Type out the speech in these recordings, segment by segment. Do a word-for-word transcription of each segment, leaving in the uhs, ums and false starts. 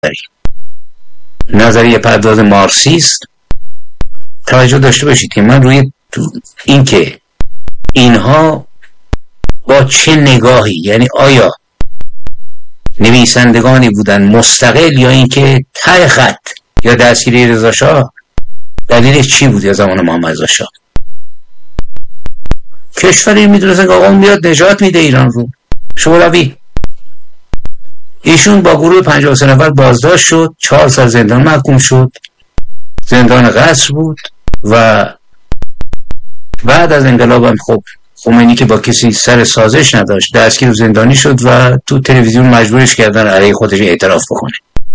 نظریه پرداز مارکسیست. توجه داشته باشید که من روی این که اینها با چه نگاهی، یعنی آیا نویسندگانی بودن مستقل یا اینکه ته خط یا دستگیری رضا شاه دلیلش چی بود یا زمان محمد رضا شاه، کشوری میدونستن که آقا میاد نجات میده ایران رو. شوروی ایشون با گروه پنجاه و سه نفر بازداشت شد، چهار سال زندان محکوم شد، زندان قصر بود و بعد از انقلاب هم خب خمینی که با کسی سر سازش نداشت دستگیر و زندانی شد و تو تلویزیون مجبورش کردن علیه خودش اعتراف بکنه.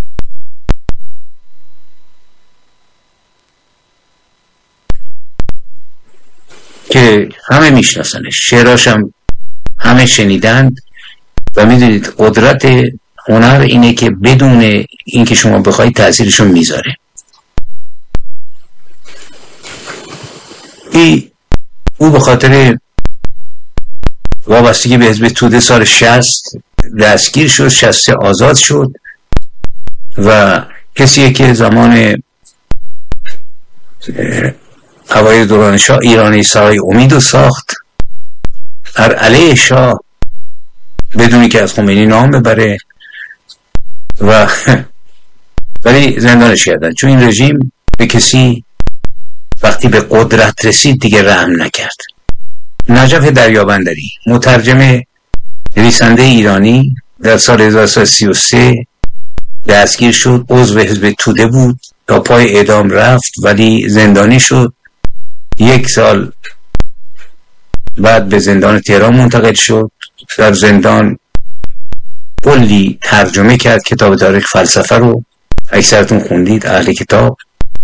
که همه میشناسنش، شعراش هم همه شنیدند و میدونید قدرت هنر اینه که بدون اینکه شما بخواید تأثیرشون میذاره. ای او به خاطر وابستگی به حزب توده سال شصت دستگیر شد، شصت آزاد شد و کسیه که زمان اوایل دوران شاه ایرانی سرای امید رو ساخت در علیه شاه بدونی که از خمینی نام ببره و ولی زندانش کردن، چون این رژیم به کسی وقتی به قدرت رسید دیگه رحم نکرد. نجف دریابندری مترجم نویسنده ایرانی در سال هزار و سیصد و سی و سه دستگیر شد، عضو حزب توده بود، تا پای اعدام رفت ولی زندانی شد. یک سال بعد به زندان تهران منتقل شد. در زندان کلی ترجمه کرد کتاب تاریخ فلسفه رو، اکثرتون خوندید اهل کتاب،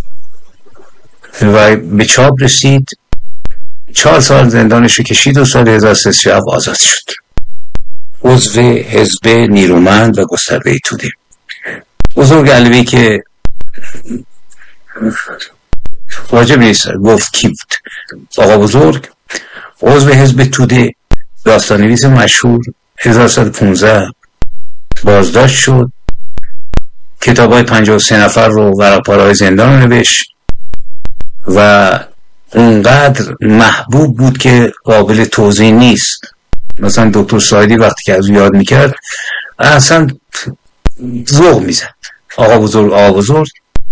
و به چاپ رسید. چهار سال زندانش رو کشید و سال هزار و سیصد و سی و هفت آزاد شد. عضو حزب نیرومند و گسترده توده. بزرگ علوی که واجب نیست گفت کی بود، آقا بزرگ عضو حزب توده، داستان‌نویس مشهور، هزار و سیصد و پانزده بازداشت شد، کتابای پنجاه و سه نفر رو ورق‌پاره‌های زندان نوشت و اونقدر محبوب بود که قابل توضیح نیست. مثلا دکتر سایدی وقتی که از او یاد میکرد اصلا ذوق میزد، آقا بزرگ آقا بزرگ.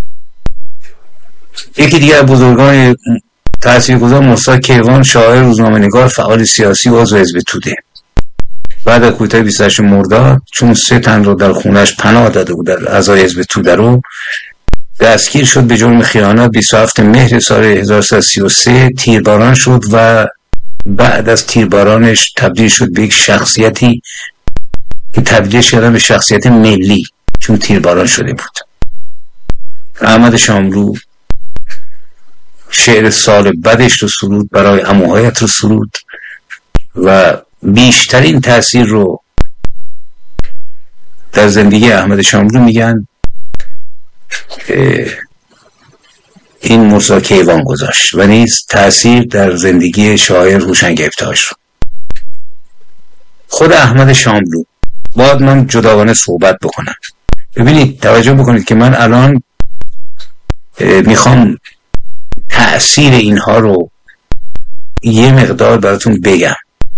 یکی دیگر بزرگان تاثیرگذار موسی کیوان، شاعر، روزنامه‌نگار، فعال سیاسی و عضو حزب توده. بعد از کودتای بیست و هشت مرداد چون سه تن رو در خونش پناه داده بود در اعضای حزب توده رو، دستگیر شد به جرم خیانت. بیست و هفتم مهر سال هزار و سیصد و سی و سه تیرباران شد و بعد از تیربارانش تبدیل شد به یک شخصیتی که تبدیل شد به شخصیت ملی چون تیرباران شده بود. احمد شاملو شعر سال بدش رو سرود، برای عموهایت رو سرود و بیشترین تأثیر رو در زندگی احمد شاملو میگن این موسی کیوان گذاشت و نیز تأثیر در زندگی شاعر هوشنگ ابتهاج رو. خود احمد شاملو باید من جداگانه صحبت بکنم. ببینید توجه بکنید که من الان میخوام تأثیر اینها رو یه مقدار براتون بگم.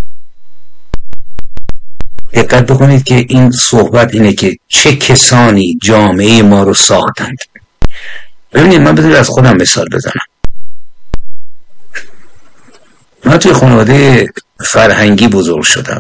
دقت بکنید که این صحبت اینه که چه کسانی جامعه ما رو ساختند. ببینید من بذارید از خودم مثال بزنم. من توی خانواده فرهنگی بزرگ شدم.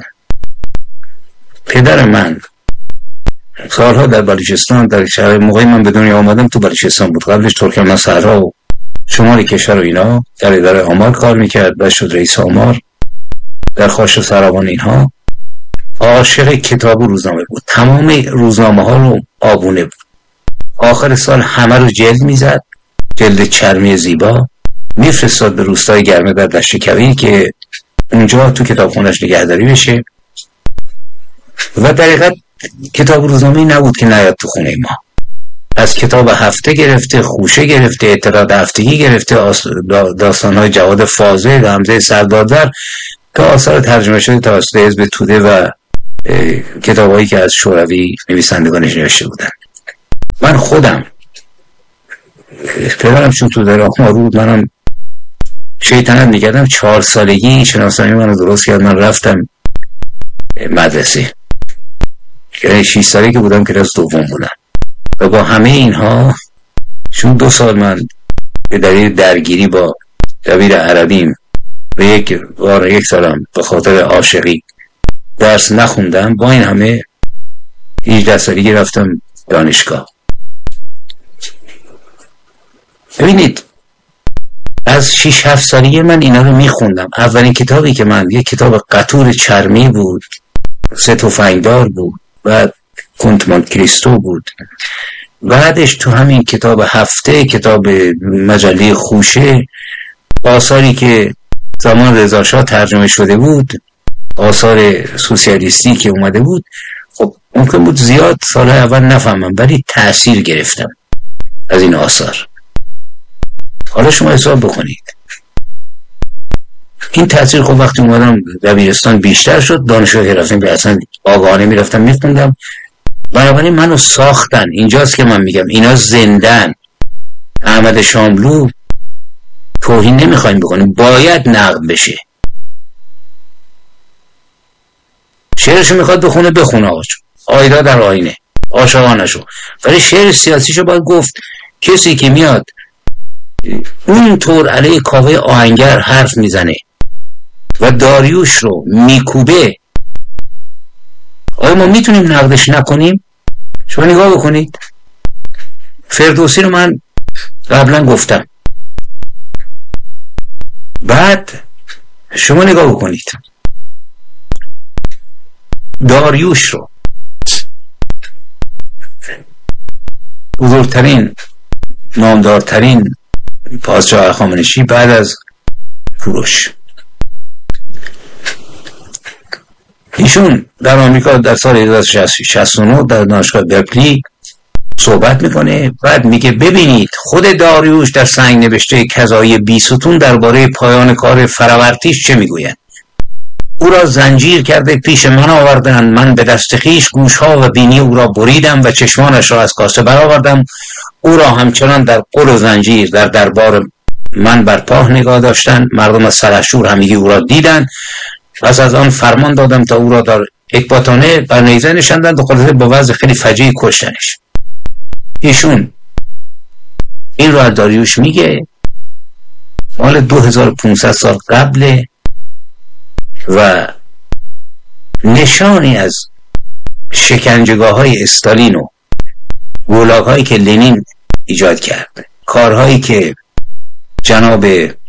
پدر من سالها در بلوچستان، در شهر موقعی من به دنیا آمدم تو بلوچستان بود، قبلش ترکمن صحرا و شمال کشور و اینا، در اداره آمار کار میکرد، بعد شد رئیس آمار در خاش و سرابان اینها. عاشق کتاب و روزنامه بود، تمام روزنامه ها رو آبونه بود. آخر سال همه رو جلد میزد، جلد چرمی زیبا، میفرستاد به روستای گرمه در دشت کویر که اونجا تو کتابخونه‌اش نگهداری بشه. و در حقیقت کتاب روزنامه‌ای نبود که نیاد تو خونه ما. از کتاب هفته گرفته، خوشه گرفته، اطلاعات هفتگی گرفته، داستان‌های جواد فاضل، حمزه سردادور، تا آثار ترجمه شده توسط حزب توده و کتابایی که از شوروی نویسندگانش نوشته بودن. خودم پدرم چون تو در آمار بود، منم شیطنت میکردم. چهار سالگی شناسنامه منو درست کرد، من رفتم مدرسه. یعنی شیش سالگی که بودم کلاس دوم بودم و با همه اینها چون دو سال من به دلیل درگیری با دبیر عربیم و یک بار یک سالم به خاطر عاشقی درس نخوندم، با این همه هجده سالگی رفتم دانشگاه. ببینید از شش هفت سالگی من اینا رو میخوندم. اولین کتابی که من، یک کتاب قطور چرمی بود، سه تفنگدار بود، بعد کنت مونت کریستو بود. بعدش تو همین کتاب هفته، کتاب مجله خوشه، آثاری که زمان رضا شاه ترجمه شده بود، آثار سوسیالیستی که اومده بود. خب ممکن بود زیاد سالهای اول نفهمم، ولی تأثیر گرفتم از این آثار. حالا شما حساب بکنید این تأثیر. خب وقتی اومدم دبیرستان بیشتر شد، دانشگاه که رفتم به اصلا آگاهانه میرفتم میخوندم. بنابراین منو ساختن. اینجاست که من میگم اینا زندن. احمد شاملو توهین نمیخوایم بکنیم، باید نقد بشه. شعرشو میخواد بخونه بخونه، آقا آیدا در آینه عاشقانشو، ولی شعر سیاسیشو باید گفت. کسی که میاد اونطور علیه کاوه آهنگر حرف میزنه و داریوش رو میکوبه، آیا ما میتونیم نقدش نکنیم؟ شما نگاه بکنید. فردوسی رو من قبلا گفتم. بعد شما نگاه بکنید داریوش رو، بزرگترین نامدارترین پادشاه هخامنشی بعد از کوروش. ایشون در آمریکا در سال هزار و سیصد و شصت و نه در دانشگاه برکلی صحبت میکنه. بعد میگه ببینید خود داریوش در سنگ نوشته کذایی بیستون درباره پایان کار فراورتیش چه میگوید. او را زنجیر کرده پیش من آوردند، من به دست خویش گوشها و بینی او را بریدم و چشمانش را از کاسه برآوردم. او را همچنان در قل و زنجیر در دربار من بر پاه نگاه داشتند. مردم از سلحشور همگی او را دیدند. پس از آن فرمان دادم تا او را در اکباتانه بر نیزه نشاندند و خلاصه با وضع خیلی فجیعی کشتنش. ایشون این رو از داریوش میگه، مال دو هزار و پانصد سال قبله و نشانی از شکنجهگاه های استالین و گولاگ هایی که لنین ایجاد کرد، کارهایی که جناب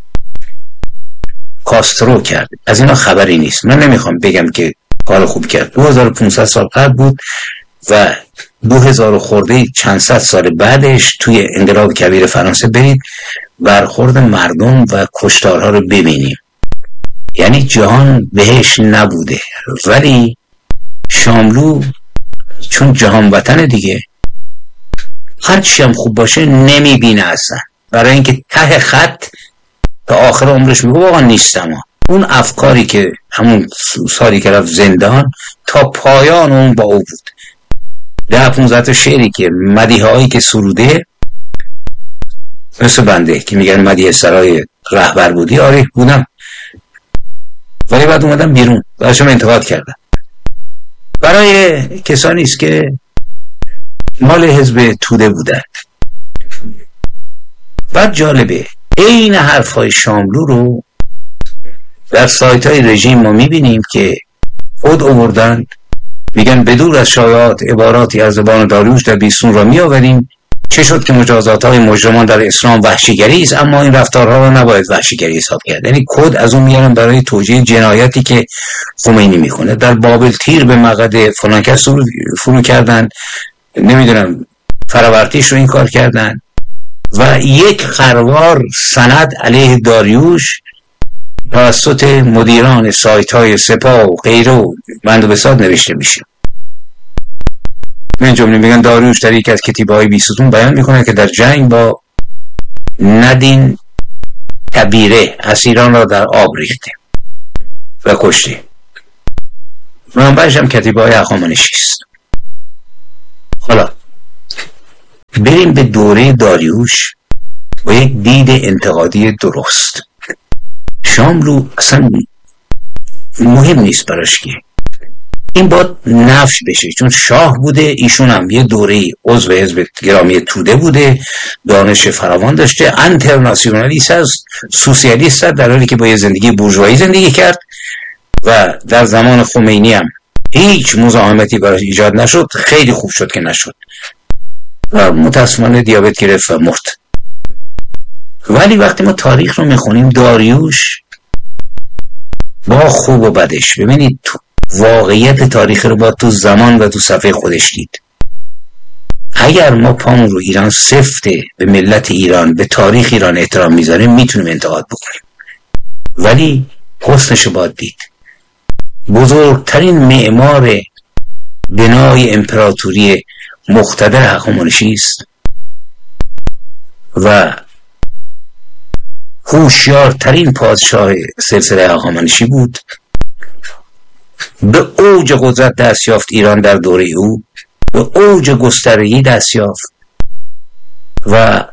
کاسترو کرد، از اینا خبری نیست. من نمیخوام بگم که کار خوب کرد. دو هزار و پانصد سال قبل بود و دو هزار خورده چند صد سال بعدش توی انقلاب کبیر فرانسه برید برخورد مردم و کشتارها رو ببینیم. یعنی جهان بهش نبوده، ولی شاملو چون جهان وطن دیگه، هرچی هم خوب باشه نمیبینه اصلا، برای اینکه ته خط تا آخر عمرش میگه واقعا نیستم. اون افکاری که همون سالی که رفت زندان تا پایان اون با او بود. ده پونزده تا شعری که مدیحه هایی که سروده، مثل بنده که میگن مدیحه سرای رهبر بودی، آره بودم، ولی بعد اومدم بیرون و شما انتقاد کردم. برای کسانی است که مال حزب توده بودن. بعد جالبه این حرف های شاملو رو در سایت های رژیم ما میبینیم که خود آوردن، میگن بدور از شایعات عباراتی از زبان داریوش در بیستون را میآوریم. چه شد که مجازات های مجرمان در اسلام وحشیگری است، اما این رفتارها را نباید وحشیگری حساب کرد. یعنی کد از اون میارن برای توجیه جنایتی که خمینی میکنه. در بابل تیر به مقعد فلان کس فرو کردن، نمیدونم فراورتیش رو این کار کردن و یک خروار سند علیه داریوش توسط مدیران سایت های سپاه و غیره و بند و بساط نوشته میشه. من جمله میگن داریوش در یک از کتیبه های بیستون بیان میکنه که در جنگ با ندین کبیره اسیران را در آب ریخته و کشته. منبعش هم کتیبه های هخامنشی است. حالا بریم به دوره داریوش با یک دید انتقادی درست. شاملو اصلا مهم نیست براش که این باید نفش بشه، چون شاه بوده، ایشون هم یه دوره عضو حزب گرامی توده بوده، دانش فراوان داشته، انترناسیونالیست است، سوسیالیست است، در حالی که با یه زندگی بورژوایی زندگی کرد و در زمان خمینی هم هیچ مزاحمتی براش ایجاد نشد. خیلی خوب شد که نشد و متاسفانه دیابت گرفت و مرد. ولی وقتی ما تاریخ رو میخونیم، داریوش با خوب و بدش، ببینید تو واقعیت تاریخ رو با تو زمان و تو صفحه خودش دید. اگر ما پامون رو ایران سفته، به ملت ایران، به تاریخ ایران احترام میذاریم، میتونیم انتقاد بکنیم، ولی حسنش باید دید. بزرگترین معمار بنای امپراتوری مقتدر هخامنشی است و هوشیارترین پادشاه سلسله هخامنشی بود. به اوج قدرت دست یافت ایران در دوره او، به اوج گسترگی دست یافت و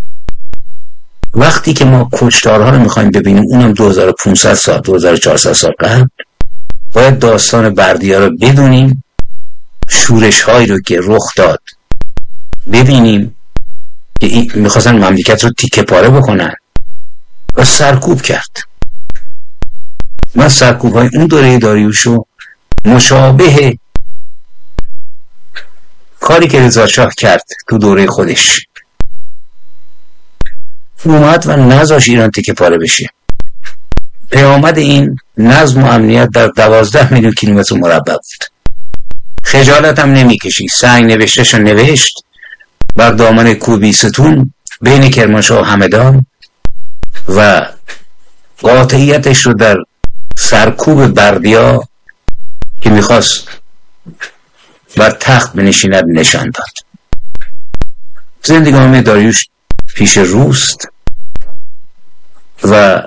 وقتی که ما کشتارها رو میخوایم ببینیم، اونم دو هزار و پانصد سال دو هزار و چهارصد سال قبل، باید داستان بردیا رو بدونیم، شورش هایی رو که رخ داد ببینیم که میخواستن مملکت رو تیکه پاره بکنن و سرکوب کرد. من سرکوب های اون دوره داریوشو مشابه کاری که رضا شاه کرد تو دوره خودش، اومد و نذاش ایران تیکه پاره بشه. پیامد این نظم و امنیت در دوازده میلیون کیلومتر مربع بود. خجالت هم نمی کشی، سنگ نوشتش نوشت بر دامن کوبی ستون بین کرمانشاه و همدان و قاطعیتش رو در سرکوب بردیا که میخواست بر تخت بنشیند نشان داد. زندگانی داریوش پیش روست و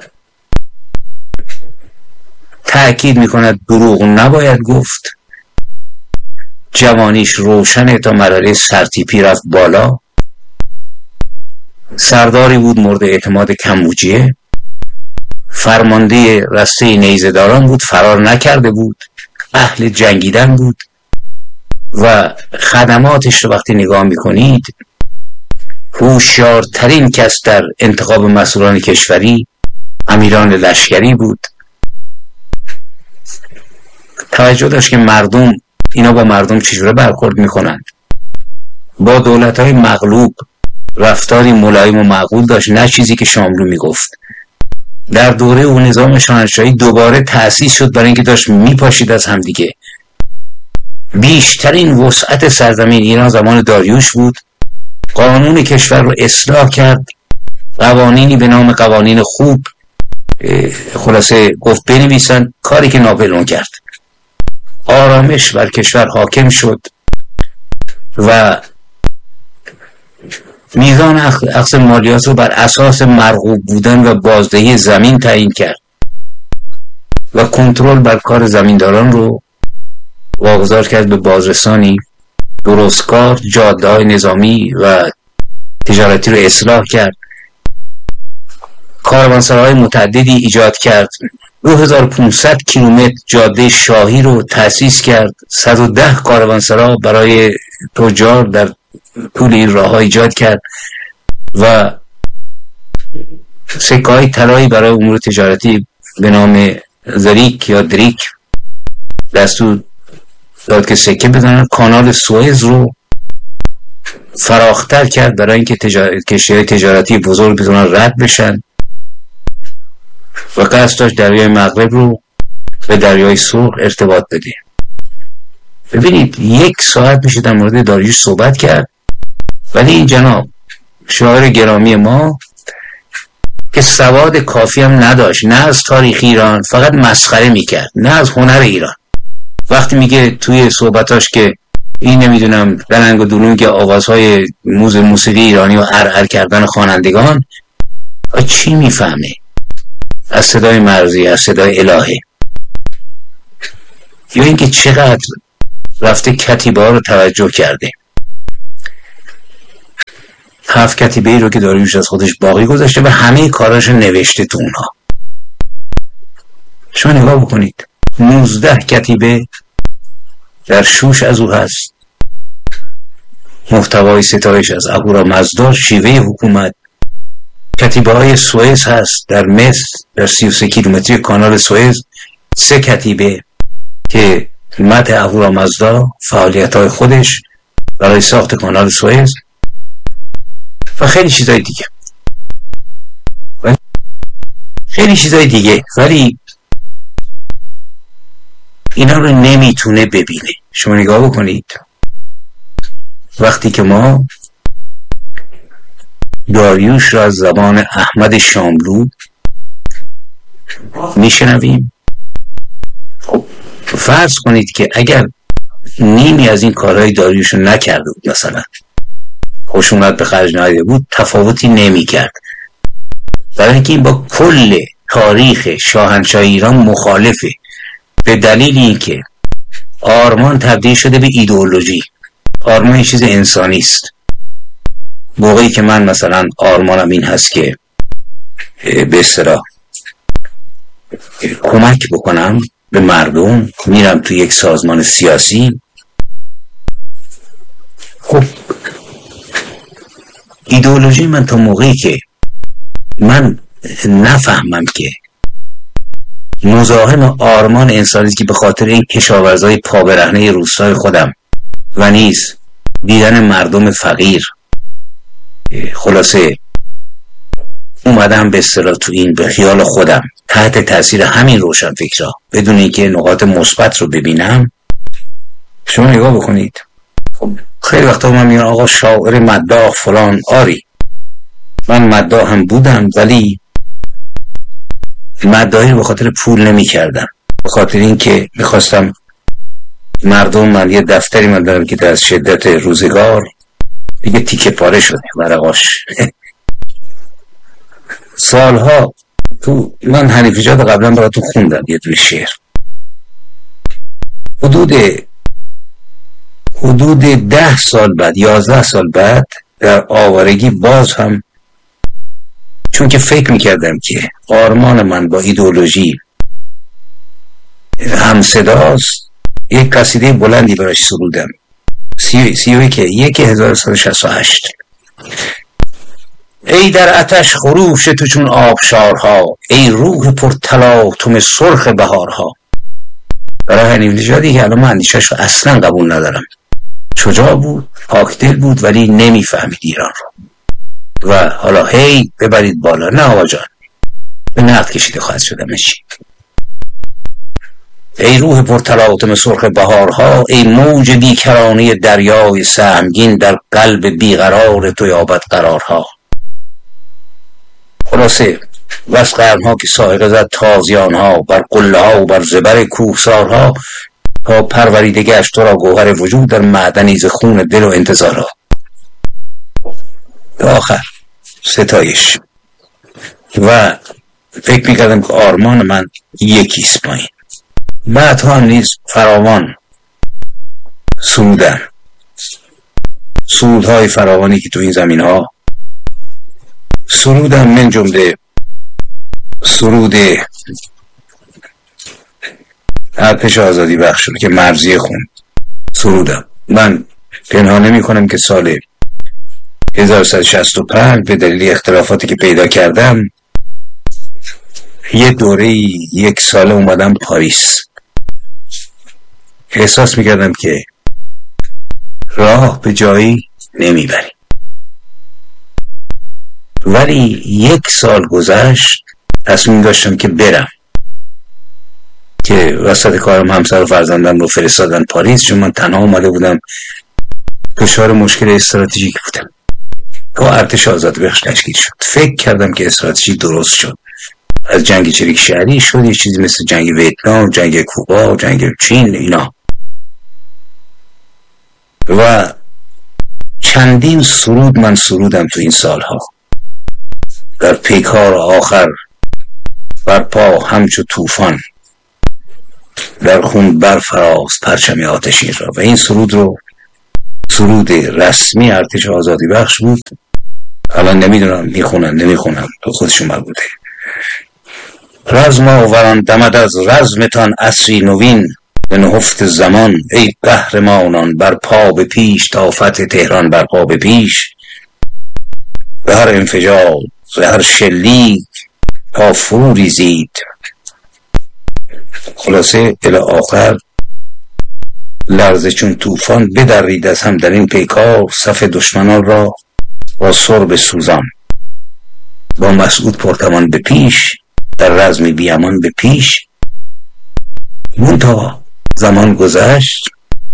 تأکید میکند دروغ نباید گفت، جوانیش روشنه تا مرحله سرتیپی رفت بالا، سرداری بود مورد اعتماد کمبوجیه، فرمانده رسته نیزه‌داران بود، فرار نکرده بود، اهل جنگیدن بود و خدماتش رو وقتی نگاه میکنید، هوشیارترین کس در انتخاب مسئولان کشوری امیران لشکری بود. توجه داشت که مردم، اینا با مردم چجوره برخورد میکنند. با دولت‌های مغلوب رفتاری ملایم و معقول داشت، نه چیزی که شاملو میگفت. در دوره او نظام شاهنشاهی دوباره تأسیس شد برای اینکه داشت میپاشید از هم دیگه. بیشترین وسعت سرزمین ایران زمان داریوش بود. قانون کشور رو اصلاح کرد، قوانینی به نام قوانین خوب خلاصه گفت بنویسن، کاری که ناپلئون کرد. آرامش بر کشور حاکم شد و میزان اخذ مالیات رو بر اساس مرغوب بودن و بازدهی زمین تعیین کرد و کنترل بر کار زمینداران رو واگذار کرد به بازرسانی درستکار. جاده‌های نظامی و تجارتی رو اصلاح کرد، کاروانسراهای متعددی ایجاد کرد، دو هزار و پانصد کیلومتر جاده شاهی رو تأسیس کرد، صد و ده کاروانسرا برای تجار در طول این راه ها ایجاد کرد و سکه‌های طلایی برای امور تجارتی به نام زریک یا دریک دستور داد که سکه بزنن. کانال سوئز رو فراختر کرد برای اینکه تجارت کشتی‌های تجارتی بزرگ بتونن رد بشن و قصد داشت دریای مغرب رو به دریای سرخ ارتباط بده. ببینید یک ساعت میشه در مورد داریوش صحبت کرد، ولی این جناب شاعر گرامی ما که سواد کافی هم نداشت، نه از تاریخ ایران، فقط مسخره میکرد، نه از هنر ایران. وقتی میگه توی صحبتاش که این نمیدونم درنگ و دلونگ آوازهای موز موسیقی ایرانی و ارعر کردن خوانندگان، چی میفهمه از صدای مرزی، از صدای الهه؟ یا اینکه چقدر رفته کتیبه ها رو توجه کرده. هفت کتیبه ای رو که داریوش از خودش باقی گذاشته و همه کاراش نوشته تو اونها. شما نگاه بکنید، نوزده کتیبه در شوش از او هست، محتوای ستایش از اهورامزدا، شیوه حکومت. کتیبه های سوئز هست در مصر، در سی و سه کیلومتری کانال سوئز سه کتیبه که مدح اهورامزدا، فعالیت های خودش برای ساخت کانال سوئز و خیلی چیزای دیگه خیلی چیزای دیگه ولی اینا رو نمیتونه ببینه. شما نگاه بکنید، وقتی که ما داریوش را از زبان احمد شاملو میشنویم، خب فرض کنید که اگر نیمی از این کارهای داریوش رو نکرده بود، مثلا خشونت به خرج نداده بود، تفاوتی نمیکرد. برای اینکه این با کل تاریخ شاهنشاه ایران مخالفه، به دلیل اینکه آرمان تبدیل شده به ایدئولوژی. آرمان یه چیز انسانی است. موقعی که من مثلا آرمانم این هست که به اصطلاح کمک بکنم به مردم، میرم تو یک سازمان سیاسی، خب ایدئولوژی من تا موقعی که من نفهمم که مزاحم آرمان انسانی است که به خاطر این کشاورزای پابرهنه روستای خودم و نیز دیدن مردم فقیر، خلاصه اومدم به اصطلاح تو این به خیال خودم تحت تاثیر همین روشن فکرها بدون اینکه نقاط مثبت رو ببینم. شما نگاه بکنید، خب خیلی وقتا من میگم آقا شاعر مداح فلان، آری من مداح هم بودم ولی مداحی رو به خاطر پول نمی کردم، به خاطر اینکه میخواستم مردم، من یه دفتری من دارم که از شدت روزگار دیگه تیکه پاره شده ورقاش سالها تو من حنیفجات قبلا براتون خوندم یه دوی شعر، حدود حدود ده سال بعد، یازده سال بعد در آوارگی باز هم، چون که فکر میکردم که آرمان من با ایدئولوژی هم صداست، یک قصیده بلندی براش سرودم، سی سی و که یک هزار و سیصد و شصت و هشت. ای در آتش خروش تو چون آبشارها، ای روح پرتلاطم سرخ بهارها. برای حنیف نژادی که الان من اندیشش رو اصلا قبول ندارم، شجاع بود، پاکدل بود ولی نمیفهمید ایران رو و حالا هی ببرید بالا. نه آقا جان، به نقد کشیده خواهد شدم چی. ای روح پرتلاطم سرخ بهارها، ای موج بیکرانه دریای سهمگین، در قلب بیقرار تو یابد قرارها. خلاصه بس قرنها که سائقه زد تازیانها، بر قله ها و بر زبر کوهسارها، تا پروریده گشت تو را گوهر وجود در معدنی ز خون دل و انتظارها. به آخر ستایش. و فکر میکردم که آرمان من یکیست پایین. بعدها نیز فراوان سرودم، سرودهای فراوانی که تو این زمین ها سرودم، من جمله سرود ارتش آزادی بخش که مرزی خوند سرودم. من پنهان نمی کنم که سال هزار و سیصد و شصت و پنج به دلیل اختلافاتی که پیدا کردم یه دوره یک سال اومدم پاریس. احساس میکردم که راه به جایی نمیبری، ولی یک سال گذشت تصمیم داشتم که برم، که وسط کارم همسر و فرزندم رو فرستادن پاریس، چون من تنها اومده بودم، دچار مشکل استراتژیک بودم. تو ارتش آزادی بخش تشکیل شد، فکر کردم که استراتژی درست شد، از جنگ چریک شهری شد یه چیزی مثل جنگ ویتنام، جنگ کوبا، جنگ چین، اینا. و چندین سرود من سرودم تو این سالها، در پیکار آخر بر پا همچو طوفان، در خون برفراز پرچم آتشین را. و این سرود رو سرود رسمی ارتش آزادی بخش بود الان نمیدونم میخونن نمیخونن، تو خودشون مربوطه. رزم آوران دمد از رزمتان عصری نوین، به نهفت زمان ای قهرمانان بر پا به پیش، تا فتح تهران بر پا به پیش. به هر انفجار ز هر شلیک تا فرو ریزید. خلاصه الی آخر لرزه چون طوفان بدرید از هم در این پیکار، صف دشمنان را با سرب سوزان. با مسعود پرتمان به پیش، در رزم بی امان به پیش. منتها زمان گذشت،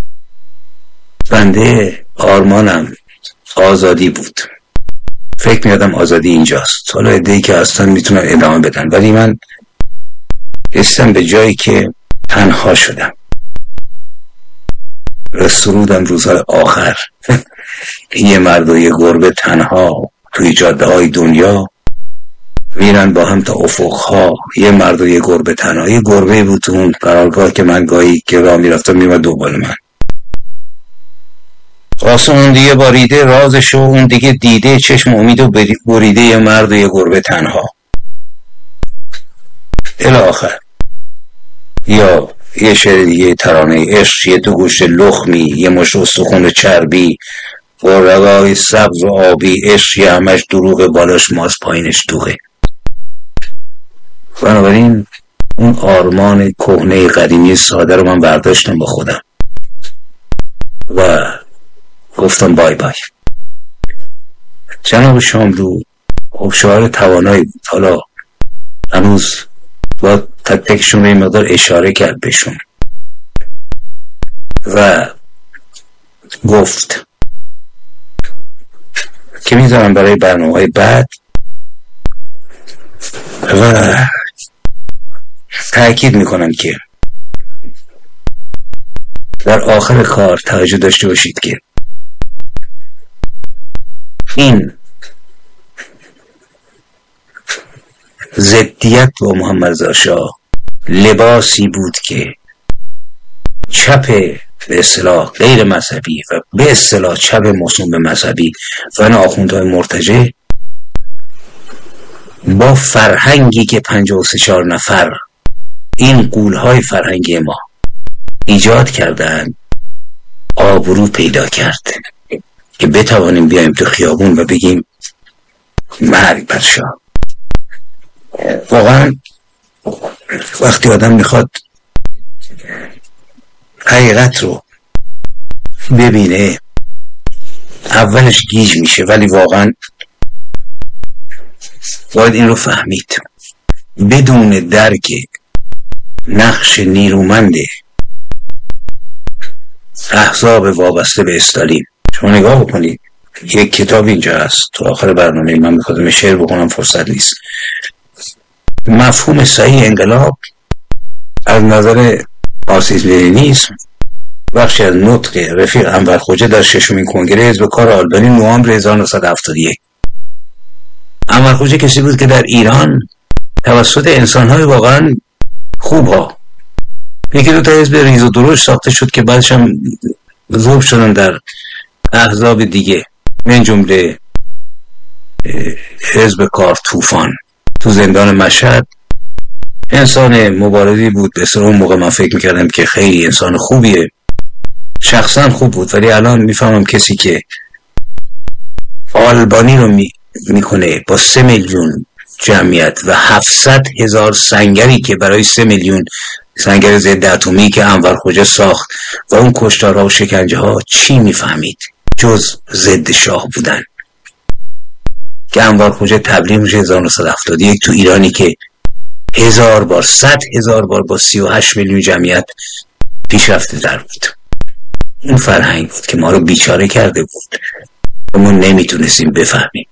بنده آرمانم آزادی بود. فکر میادم آزادی اینجاست. حالا عده‌ای که هستن میتونن ادامه بدن، ولی من رسیدم به جایی که تنها شدم. سرودم روزهای آخر یه مرد و یه گربه تنها توی جاده های دنیا میرن با هم تا افقها. یه مرد و یه گربه تنها. یه گربه بود تو اون قرارگاه که من گاهی که راه میرفتم میومد دنبال من. واسه اون دیگه باریده رازشو، اون دیگه دیده چشم امید و بریده. یه مرد و یه گربه تنها الی آخر. یا یه شعر دیگه ترانه عشق، یه تو گوشت لخمی، یه مشت استخون چربی، با رگای سبز و آبی. عشق یه همش دروغ، بالاش ماست پایینش دوغه. بنابراین اون آرمان کهنه قدیمی ساده رو من برداشتم با خودم و گفتم بای بای. جناب شاملو خب شاعر توانایی بود. حالا هنوز با تک تکشون این مقدار اشاره کرد بهشون و گفت که میذارم برای برنامه‌های بعد و تأکید میکنم که در آخر کار توجه داشته باشید که این ضدیت با محمد رضا شاه لباسی بود که چپ به اصطلاح غیر مذهبی و به اصطلاح چپ موسوم به مذهبی و نه آخوندهای مرتجع با فرهنگی که پنجاه و سه چهار نفر این غول‌های فرهنگی ما ایجاد کردن آبرو پیدا کرد که بتوانیم بیایم تو خیابون و بگیم مرگ بر شاه. واقعا وقتی آدم میخواد حقیقت رو ببینه اولش گیج میشه، ولی واقعا باید این رو فهمید. بدون درک نقش نیرومند احزاب وابسته به استالین، شما نگاه بکنید یک کتاب اینجا هست تو آخر برنامه من میخواستم شعر بکنم فرصت نیست. مفهوم صحیح انقلاب از نظر مارکسیسم لنینیسم، بخشی از نطق رفیق انور خوجه در ششمین کنگره حزب کار آلبانی نوامبر هزار و نهصد و هفتاد و یک. انور خوجه کسی بود که در ایران توسط انسان‌های واقعا خوب ها یکی دو تا حزب ریز و درشت ساخته شد که بعدش هم ذوب شدن در احزاب دیگه، من جمله حزب کار طوفان تو زندان مشهد. انسان مبارزی بود، به اصطلاح اون موقع من فکر میکردم که خیلی انسان خوبیه، شخصا خوب بود، ولی الان میفهمم کسی که آلبانی رو می میکنه با سه میلیون جمعیت و هفتصد هزار سنگری که برای سه میلیون سنگر ضد اتمی که انور خوجه ساخت و اون کشتارها و شکنجه ها، چی میفهمید جز ضد شاه بودن که انور خوجه تبلیغ میشه هزار و نهصد و هفتاد و یک تو ایرانی که هزار بار صد هزار بار با سی و هشت میلیون جمعیت پیشرفته در بود. این فرهنگ بود که ما رو بیچاره کرده بود و ما نمیتونستیم بفهمیم.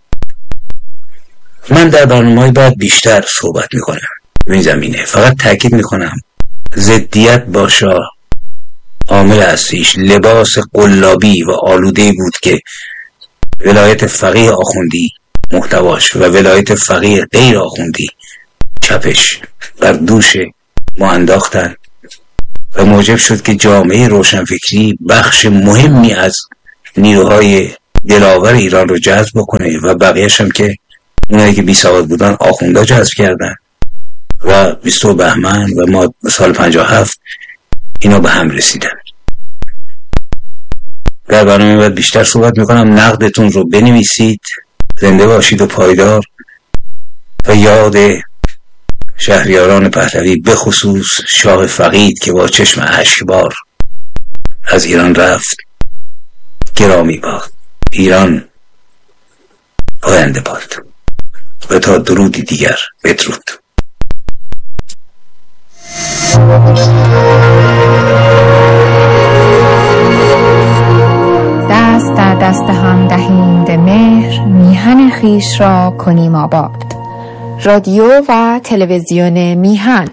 من در برنامه‌های بعد بیشتر صحبت میکنم به این زمینه. فقط تاکید میکنم ضدیت با شاه عامل اصلیش لباس قلابی و آلوده‌ای بود که ولایت فقیه آخوندی محتواش و ولایت فقیه غیر آخوندی چپش بر دوش ما انداختن و موجب شد که جامعه روشنفکری بخش مهمی از نیروهای دلاور ایران رو جذب بکنه و بقیه‌اش هم که اونایی که بی سواد بودن آخوندا جذب کردن و بیستم بهمن و ما سال پنجاه و هفت اینا به هم رسیدن. در برنامه باید بیشتر صحبت میکنم. نقدتون رو بنویسید. زنده باشید و پایدار و یاد شهریاران پهلوی به خصوص شاه فقید که با چشم اشکبار از ایران رفت گرامی باد. ایران پاینده باد. و تا درودی دیگر بدرود. دست در دست هم دهیم به مهر، میهن خویش را کنیم آباد. رادیو و تلویزیون میهن.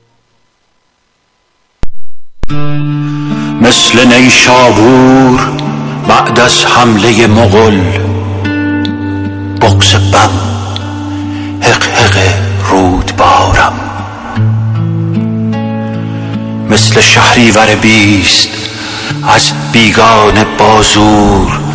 مثل نیشابور بعد از حمله مغول، بغض بم حق حق رودبارم. مثل شهریور بیست از بیگانه بازور،